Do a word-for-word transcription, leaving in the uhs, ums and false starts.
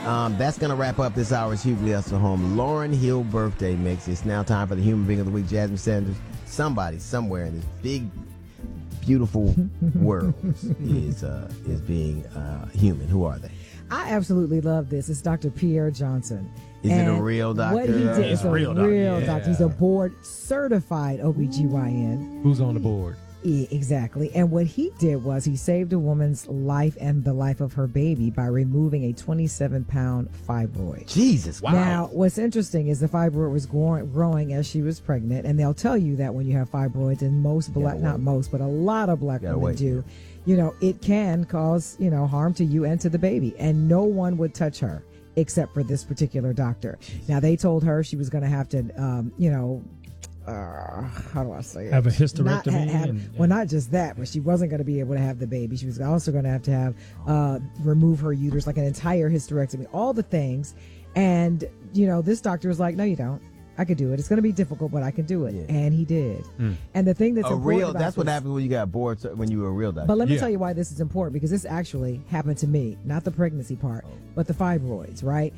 Um, that's going to wrap up this hour's Hugh Lester Home Lauryn Hill birthday mix. It's now time for the Human Being of the Week. Jasmine Sanders, somebody somewhere in this big, beautiful world is uh, is being uh, human. Who are they? I absolutely love this. It's Doctor Pierre Johnson. Is and it a real doctor? What he did It's is a real real, doctor. doctor. Yeah. He's a board certified O B G Y N. Who's on the board? E- exactly. And what he did was he saved a woman's life and the life of her baby by removing a twenty-seven pound fibroid. Jesus. Wow. Now, what's interesting is the fibroid was growing, growing as she was pregnant, and they'll tell you that when you have fibroids, and most black, Gotta not wait. most, but a lot of black Gotta women wait. do, you know, it can cause, you know, harm to you and to the baby, and no one would touch her except for this particular doctor. Now, they told her she was going to have to, um, you know, uh, how do I say it? Have a Not hysterectomy. ha- have- and- well, not just that, but she wasn't going to be able to have the baby. She was also going to have to have uh, remove her uterus, like an entire hysterectomy, all the things. And you know, this doctor was like, "No, you don't. I could do it. It's going to be difficult, but I can do it." Yeah. And he did. Mm. And the thing that's A important real. about That's what this- happens when you got bored. When you were a real doctor. But let me Yeah. tell you why this is important, because this actually happened to me, not the pregnancy part, but the fibroids, right?